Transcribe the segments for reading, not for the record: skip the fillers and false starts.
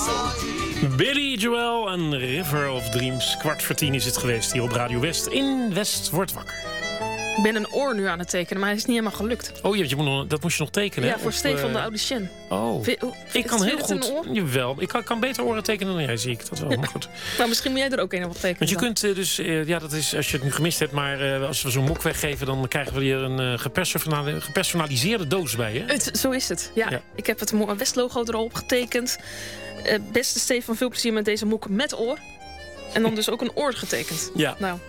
Billy Joel en River of Dreams. 9:15 is het geweest hier op Radio West. In West wordt wakker. Ik ben een oor nu aan het tekenen, maar het is niet helemaal gelukt. Oh, dat moest je nog tekenen? Ja, voor Stefan de Audition. Oh, ik kan heel goed. Jawel, ik kan beter oren tekenen dan jij, zie ik dat wel. Maar goed. Nou, misschien moet jij er ook een op tekenen. Want je kunt dus, dat is als je het nu gemist hebt, maar als we zo'n mok weggeven, dan krijgen we hier een gepersonaliseerde doos bij, hè? Zo is het, ja. Ik heb het West-logo erop getekend. Beste Stefan, veel plezier met deze mok met oor. En dan dus ook een oor getekend. Ja, nou.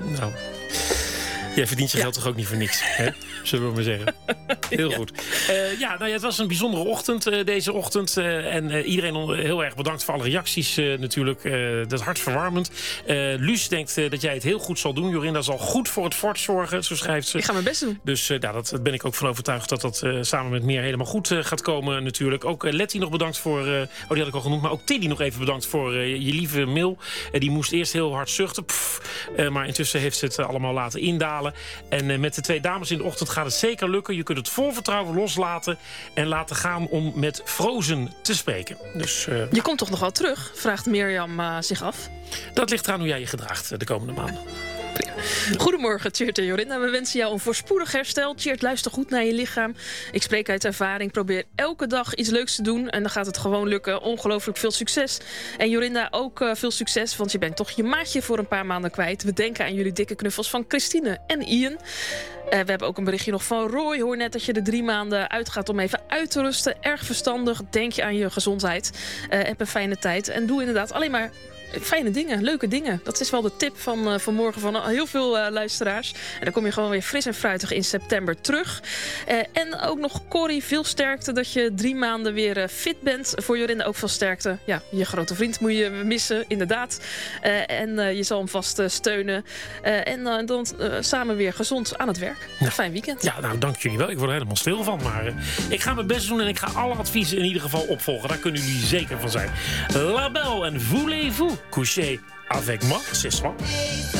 Jij verdient je geld toch ook niet voor niks, hè? Zullen we maar zeggen. Heel goed. Het was een bijzondere ochtend deze ochtend. En iedereen heel erg bedankt voor alle reacties natuurlijk. Dat is hartverwarmend. Luus denkt dat jij het heel goed zal doen. Jorinda zal goed voor het fort zorgen, zo schrijft ze. Ik ga mijn best doen. Dus daar ben ik ook van overtuigd dat dat samen met meer helemaal goed gaat komen natuurlijk. Ook Letty nog bedankt voor... die had ik al genoemd. Maar ook Tilly nog even bedankt voor je lieve mail. Die moest eerst heel hard zuchten. Maar intussen heeft ze het allemaal laten indalen. En met de twee dames in de ochtend gaat het zeker lukken. Je kunt het vol vertrouwen loslaten en laten gaan om met Frozen te spreken. Dus, je komt toch nog wel terug, vraagt Mirjam zich af. Dat ligt eraan hoe jij je gedraagt de komende maanden. Goedemorgen, Tjeerd en Jorinda. We wensen jou een voorspoedig herstel. Tjeerd, luister goed naar je lichaam. Ik spreek uit ervaring. Probeer elke dag iets leuks te doen. En dan gaat het gewoon lukken. Ongelooflijk veel succes. En Jorinda, ook veel succes. Want je bent toch je maatje voor een paar maanden kwijt. We denken aan jullie dikke knuffels van Christine en Ian. We hebben ook een berichtje nog van Roy. Hoor net dat je er 3 maanden uitgaat om even uit te rusten. Erg verstandig. Denk je aan je gezondheid. Heb een fijne tijd. En doe inderdaad alleen maar fijne dingen, leuke dingen. Dat is wel de tip van vanmorgen van heel veel luisteraars. En dan kom je gewoon weer fris en fruitig in september terug. En ook nog Corrie, veel sterkte dat je 3 maanden weer fit bent. Voor Jorinda ook veel sterkte. Ja, je grote vriend moet je missen, inderdaad. En je zal hem vast steunen. En dan samen weer gezond aan het werk. Een fijn weekend. Ja, nou, dank jullie wel. Ik word er helemaal stil van. Maar ik ga mijn best doen en ik ga alle adviezen in ieder geval opvolgen. Daar kunnen jullie zeker van zijn. La Belle en voulez-vous coucher avec moi ce soir?